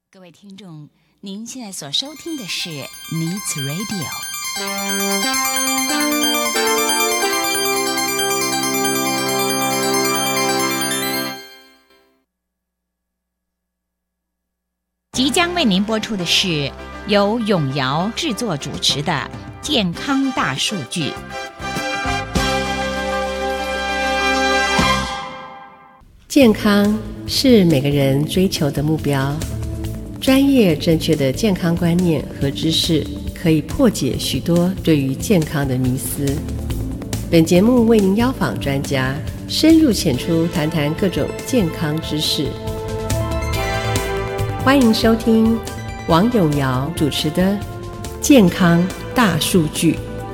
各位听众，您现在所收听的是 Needs Radio。即将为您播出的是由永尧制作主持的《健康大数据》。 健康是每个人追求的目标。专业正确的健康观念和知识可以破解许多对于健康的迷思。本节目为您邀访专家，深入浅出谈谈各种健康知识。欢迎收听王永尧主持的《健康大数据》。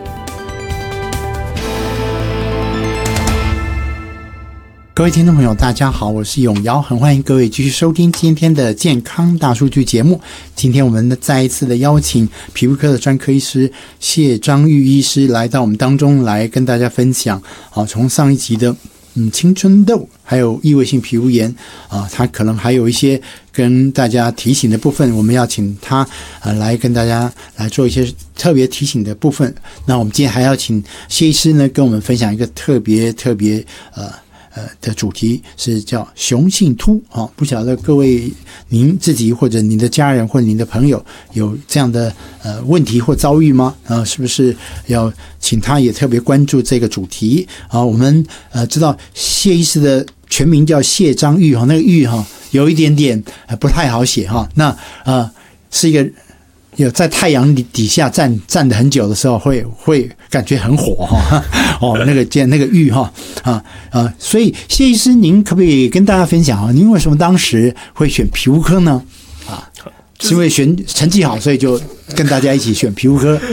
各位听众朋友大家好，我是永尧，很欢迎各位继续收听今天的健康大数据节目。今天我们再一次的邀请皮肤科的专科医师谢章玉医师来到我们当中，来跟大家分享从上一集的青春痘还有异位性皮肤炎他可能还有一些跟大家提醒的部分，我们要请他来跟大家来做一些特别提醒的部分。那我们今天还要请谢医师呢跟我们分享一个特别的主题是叫雄性秃不晓得各位您自己或者您的家人或者您的朋友有这样的问题或遭遇吗？是不是要请他也特别关注这个主题我们知道谢医师的全名叫谢章玉那个玉有一点点不太好写那是一个有在太阳底下站得很久的时候会感觉很火那个玉所以谢医师您可不可以跟大家分享您为什么当时会选皮肤科呢？是因为成绩好所以就跟大家一起选皮肤科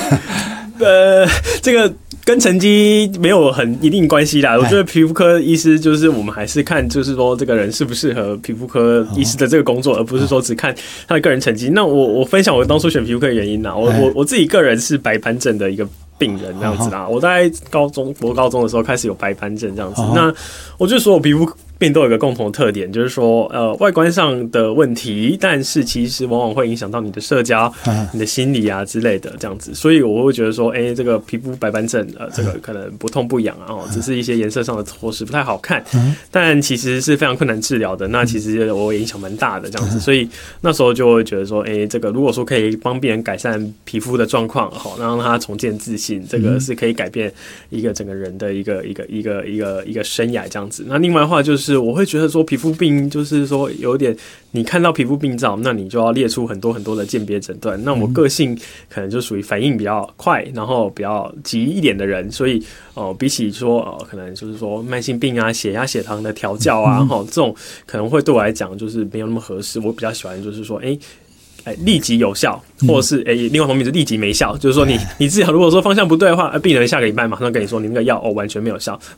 这个跟成绩没有很一定关系啦。我觉得皮肤科医师就是我们还是看，就是说这个人适不适合皮肤科医师的这个工作，而不是说只看他的个人成绩。那我分享我当初选皮肤科的原因啦。我自己个人是白斑症的一个病人这样子啦。我在国高中的时候开始有白斑症这样子。那我觉得所有皮肤病都有一个共同的特点，就是说外观上的问题，但是其实往往会影响到你的社交、你的心理啊之类的这样子。所以我会觉得说这个皮肤白斑症这个可能不痛不痒只是一些颜色上的脱失不太好看，但其实是非常困难治疗的。那其实我影响蛮大的这样子。所以那时候就会觉得说这个如果说可以帮病人改善皮肤的状况让他重建自信，这个是可以改变一个整个人的一个生涯这样子。那另外的话就是我会觉得说皮肤病就是说有点你看到皮肤病灶，那你就要列出很多很多的鉴别诊断。那我个性可能就属于反应比较快，然后比较急一点的人，所以比起说可能就是说慢性病啊、血压、血糖的调教啊这种可能会对我来讲就是没有那么合适。我比较喜欢就是说立即有效，或者是另外一方面是立即没效，就是说你治疗如果说方向不对的话，病人下个礼拜马上跟你说你那个药完全没有效，